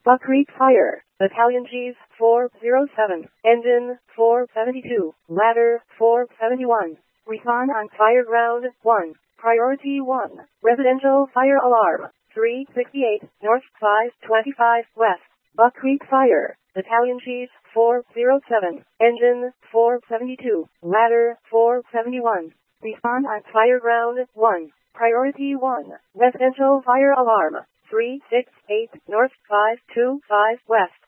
Buck Creek Fire, Battalion Gs 407, Engine 472, Ladder 471. Respond on fire ground 1. Priority 1. Residential fire alarm 368 North 525 West. Buck Creek Fire, Battalion Gs 407, Engine 472, Ladder 471. Respond on fire ground 1. Priority 1. Residential fire alarm 368 North 525 West.